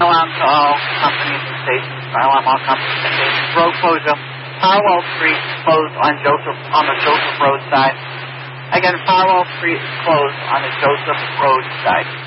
Alarm to all companies and stations. Alarm all companies and stations. Road closure. Farwell Street closed on the Joseph Road side. Again, Farwell Street is closed on the Joseph Road side.